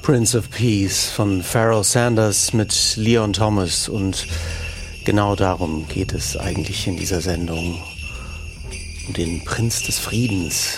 Prince of Peace von Pharoah Sanders mit Leon Thomas, und genau darum geht es eigentlich in dieser Sendung, um den Prinz des Friedens.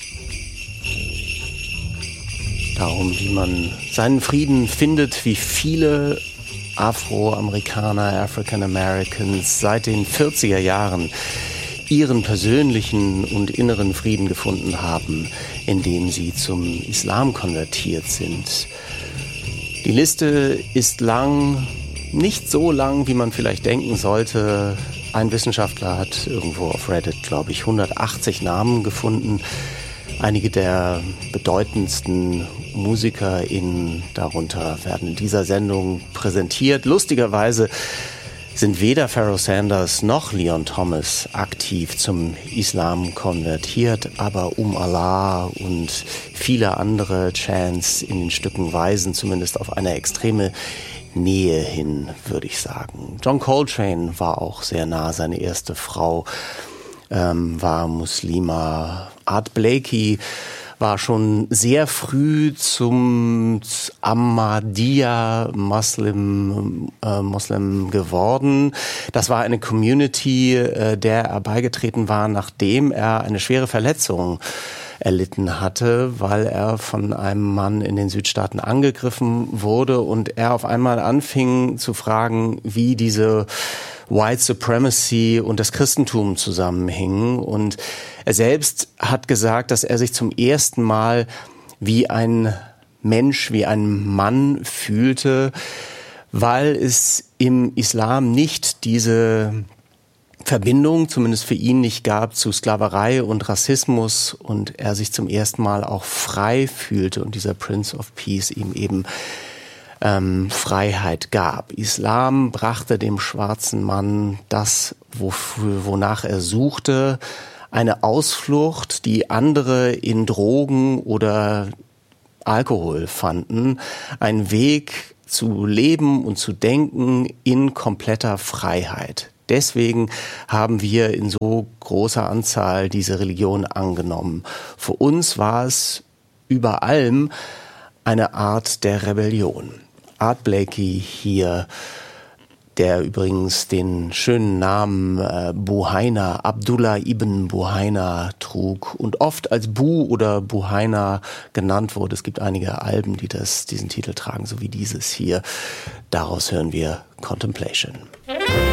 Darum, wie man seinen Frieden findet, wie viele Afroamerikaner, African Americans seit den 40er Jahren ihren persönlichen und inneren Frieden gefunden haben, indem sie zum Islam konvertiert sind. Die Liste ist lang, nicht so lang, wie man vielleicht denken sollte. Ein Wissenschaftler hat irgendwo auf Reddit, glaube ich, 180 Namen gefunden. Einige der bedeutendsten MusikerInnen darunter werden in dieser Sendung präsentiert. Lustigerweise sind weder Pharoah Sanders noch Leon Thomas aktiv zum Islam konvertiert, aber Allah und viele andere Chants in den Stücken weisen zumindest auf eine extreme Nähe hin, würde ich sagen. John Coltrane war auch sehr nah, seine erste Frau war Muslima. Art Blakey war schon sehr früh zum Ahmadiyya-Moslem geworden. Das war eine Community, der er beigetreten war, nachdem er eine schwere Verletzung erlitten hatte, weil er von einem Mann in den Südstaaten angegriffen wurde und er auf einmal anfing zu fragen, wie diese White Supremacy und das Christentum zusammenhingen. Und er selbst hat gesagt, dass er sich zum ersten Mal wie ein Mensch, wie ein Mann fühlte, weil es im Islam nicht diese Verbindung, zumindest für ihn nicht gab, zu Sklaverei und Rassismus, und er sich zum ersten Mal auch frei fühlte und dieser Prince of Peace ihm eben Freiheit gab. Islam brachte dem schwarzen Mann das, wonach er suchte, eine Ausflucht, die andere in Drogen oder Alkohol fanden, ein Weg zu leben und zu denken in kompletter Freiheit. Deswegen haben wir in so großer Anzahl diese Religion angenommen. Für uns war es über allem eine Art der Rebellion. Art Blakey hier, der übrigens den schönen Namen Buhaina, Abdullah ibn Buhaina trug und oft als Bu oder Buhaina genannt wurde. Es gibt einige Alben, die diesen Titel tragen, so wie dieses hier. Daraus hören wir Contemplation.